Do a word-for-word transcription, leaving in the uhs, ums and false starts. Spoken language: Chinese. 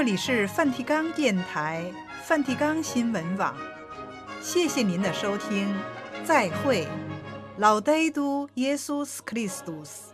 里是梵蒂冈电台梵蒂冈新闻网，谢谢您的收听，再会，老呆都耶稣斯克里斯多斯。